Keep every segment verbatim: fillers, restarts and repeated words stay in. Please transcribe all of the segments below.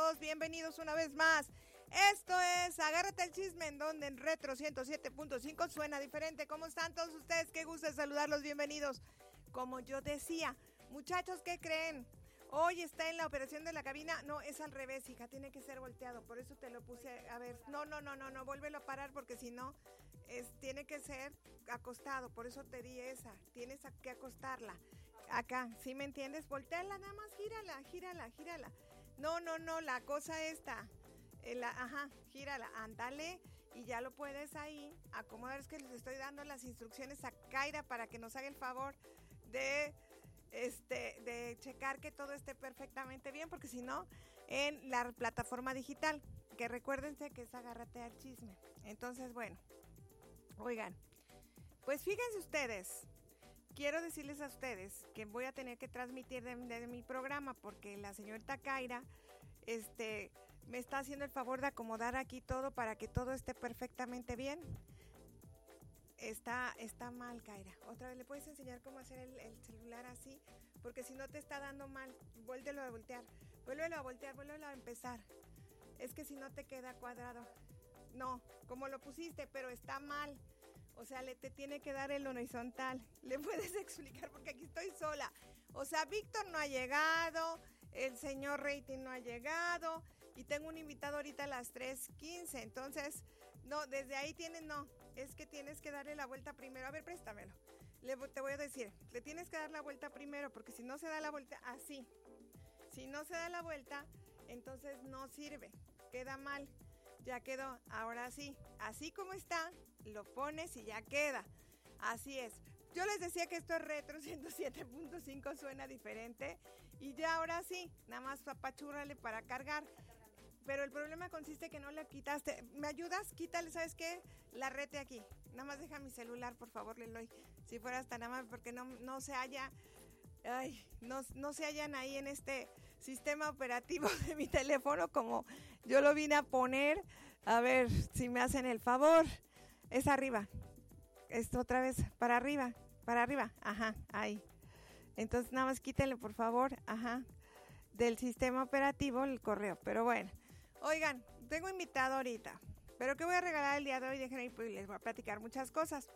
todos, bienvenidos una vez más. Esto es Agárrate el Chisme, en donde en Retro ciento siete punto cinco suena diferente. ¿Cómo están todos ustedes? Qué gusto de saludarlos, bienvenidos. Como yo decía, muchachos, ¿qué creen? Hoy está en la operación de la cabina. No, es al revés, hija, tiene que ser volteado. Por eso te lo puse, a ver, no, no, no, no, no, vuélvelo a parar porque si no, es, tiene que ser acostado. Por eso te di esa, tienes que acostarla. Acá, ¿sí me entiendes? Volteala, nada más, gírala, gírala, gírala. No, no, no, la cosa esta, eh, la, ajá, gírala, ándale, y ya lo puedes ahí acomodar. Es que les estoy dando las instrucciones a Kaira para que nos haga el favor de... Este, de checar que todo esté perfectamente bien, porque si no, en la plataforma digital, que recuérdense que es Agárrate al Chisme. Entonces, bueno, oigan, pues fíjense ustedes, quiero decirles a ustedes que voy a tener que transmitir de, de mi programa, porque la señorita Kaira, este, me está haciendo el favor de acomodar aquí todo para que todo esté perfectamente bien. Está, está mal, Kaira. Otra vez, ¿le puedes enseñar cómo hacer el, el celular así? Porque si no te está dando mal, vuélvelo a voltear. Vuélvelo a voltear, vuélvelo a empezar. Es que si no te queda cuadrado. No, como lo pusiste, pero está mal. O sea, le te tiene que dar el horizontal. ¿Le puedes explicar? Porque aquí estoy sola. O sea, Víctor no ha llegado, el señor Rating no ha llegado, y tengo un invitado ahorita a las tres quince, entonces, no, desde ahí tienes, no, es que tienes que darle la vuelta primero. A ver, préstamelo. Le, te voy a decir, le tienes que dar la vuelta primero, porque si no se da la vuelta, así. Si no se da la vuelta, entonces no sirve, queda mal. Ya quedó, ahora sí, así como está, lo pones y ya queda. Así es. Yo les decía que esto es Retro ciento siete punto cinco, suena diferente. Y ya ahora sí, nada más apachúrrale para cargar. Pero el problema consiste que no le quitaste. ¿Me ayudas? Quítale, ¿sabes qué? La rete aquí. Nada más deja mi celular, por favor, Leloy. Si fueras tan amable, porque no, no se haya... Ay, no, no se hallan ahí en este sistema operativo de mi teléfono como yo lo vine a poner. A ver si me hacen el favor. Es arriba. Esto otra vez, para arriba, para arriba. Ajá, ahí. Entonces nada más quítenle, por favor, ajá, del sistema operativo el correo. Pero bueno, oigan, tengo invitado ahorita. Pero ¿qué voy a regalar el día de hoy? Déjenme, pues les voy a platicar muchas cosas.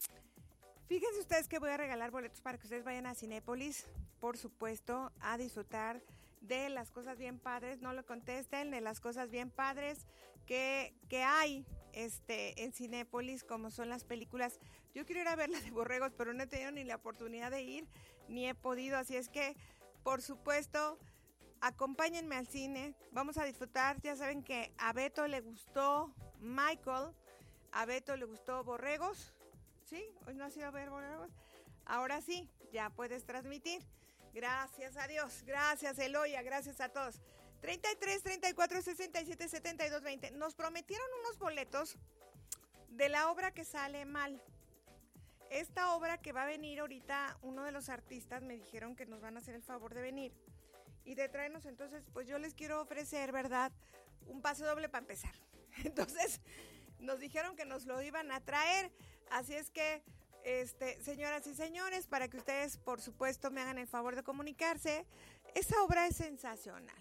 Fíjense ustedes que voy a regalar boletos para que ustedes vayan a Cinépolis, por supuesto, a disfrutar de las cosas bien padres. No lo contesten, de las cosas bien padres que, que hay este, en Cinépolis, como son las películas. Yo quiero ir a ver la de Borregos, pero no he tenido ni la oportunidad de ir, ni he podido. Así es que, por supuesto, acompáñenme al cine. Vamos a disfrutar. Ya saben que a Beto le gustó Michael, a Beto le gustó Borregos. ¿Sí? Hoy no has ido a ver Borregos. Ahora sí, ya puedes transmitir. Gracias a Dios, gracias Eloya, gracias a todos. treinta y tres, treinta y cuatro, sesenta y siete, setenta y dos, veinte. Nos prometieron unos boletos de la obra que sale mal. Esta obra que va a venir ahorita, uno de los artistas me dijeron que nos van a hacer el favor de venir y de traernos. Entonces, pues yo les quiero ofrecer, ¿verdad? Un pase doble para empezar. Entonces... nos dijeron que nos lo iban a traer, así es que, este, señoras y señores, para que ustedes, por supuesto, me hagan el favor de comunicarse, esa obra es sensacional,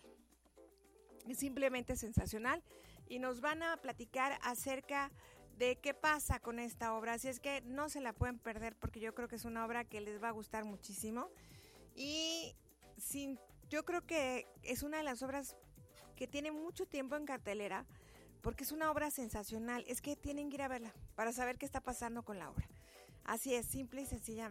es simplemente sensacional, y nos van a platicar acerca de qué pasa con esta obra, así es que no se la pueden perder, porque yo creo que es una obra que les va a gustar muchísimo, y sin, yo creo que es una de las obras que tiene mucho tiempo en cartelera, porque es una obra sensacional. Es que tienen que ir a verla para saber qué está pasando con la obra. Así es, simple y sencillamente.